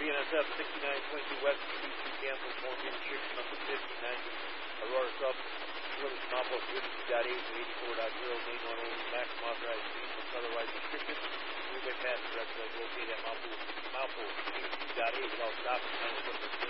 BNSF 6922 West, PC Campus, More Leadership, number 5090, Aurora Sub, Willis Mouthful, 52.8 to 84.0, main one only, maximum authorized speed, unless otherwise restricted. Movement pass directed located at Mouthful, 82.8, without stopping,